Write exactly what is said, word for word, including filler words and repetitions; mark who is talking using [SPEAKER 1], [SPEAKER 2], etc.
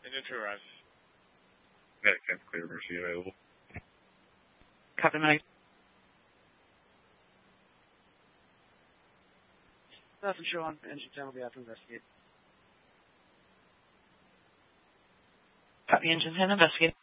[SPEAKER 1] Engine two rise.
[SPEAKER 2] Medic ten clear, Mercy available.
[SPEAKER 3] Copy, Medic. Passenger on engine ten will be out to investigate. Copy, engine ten, investigate.